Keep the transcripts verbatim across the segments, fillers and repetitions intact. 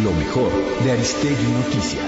Lo mejor de Aristegui Noticias.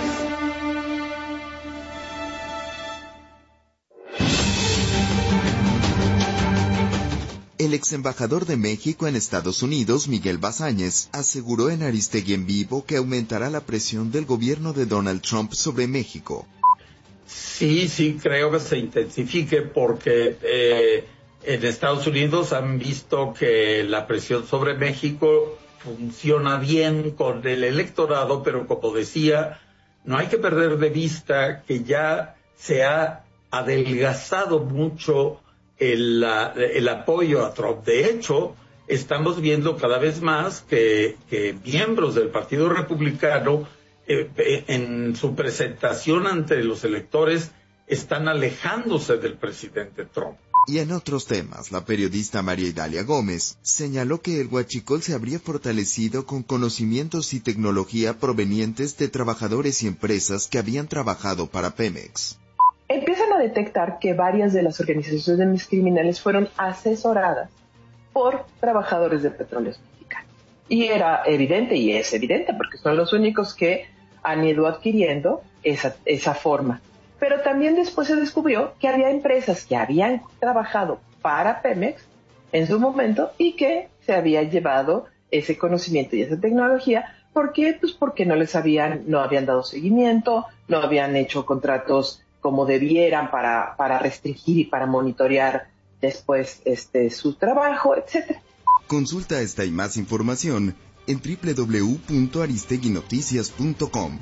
El ex embajador de México en Estados Unidos, Miguel Bazáñez, aseguró en Aristegui en Vivo que aumentará la presión del gobierno de Donald Trump sobre México. Sí, sí, creo que se intensifique porque eh, en Estados Unidos han visto que la presión sobre México funciona bien con el electorado, pero como decía, no hay que perder de vista que ya se ha adelgazado mucho El, el apoyo a Trump. De hecho, estamos viendo cada vez más que, que miembros del Partido Republicano eh, en su presentación ante los electores están alejándose del presidente Trump. Y en otros temas, la periodista María Idalia Gómez señaló que el huachicol se habría fortalecido con conocimientos y tecnología provenientes de trabajadores y empresas que habían trabajado para Pemex. Empiezan a detectar que varias de las organizaciones criminales fueron asesoradas por trabajadores de Petróleos Mexicanos. Y era evidente, y es evidente, porque son los únicos que han ido adquiriendo esa, esa forma. Pero también después se descubrió que había empresas que habían trabajado para Pemex en su momento y que se había llevado ese conocimiento y esa tecnología. ¿Por qué? Pues porque no les habían, no habían dado seguimiento, no habían hecho contratos como debieran para, para restringir y para monitorear después este, su trabajo, etcétera. Consulta esta y más información en doble u doble u doble u punto aristegui noticias punto com.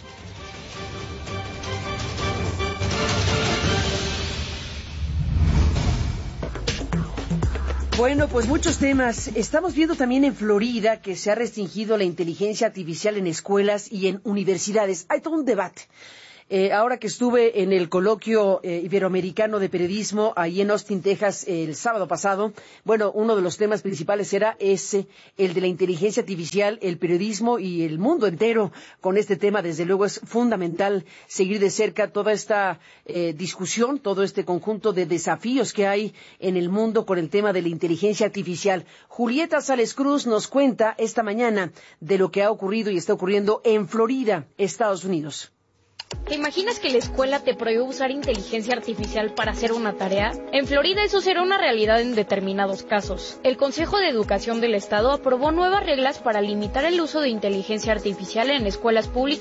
Bueno, pues muchos temas. Estamos viendo también en Florida que se ha restringido la inteligencia artificial en escuelas y en universidades. Hay todo un debate. Eh, ahora que estuve en el coloquio eh, iberoamericano de periodismo ahí en Austin, Texas, eh, el sábado pasado, bueno, uno de los temas principales era ese, el de la inteligencia artificial, el periodismo y el mundo entero con este tema. Desde luego es fundamental seguir de cerca toda esta eh, discusión, todo este conjunto de desafíos que hay en el mundo con el tema de la inteligencia artificial. Julieta Sales Cruz nos cuenta esta mañana de lo que ha ocurrido y está ocurriendo en Florida, Estados Unidos. ¿Te imaginas que la escuela te prohíbe usar inteligencia artificial para hacer una tarea? En Florida eso será una realidad en determinados casos. El Consejo de Educación del Estado aprobó nuevas reglas para limitar el uso de inteligencia artificial en escuelas públicas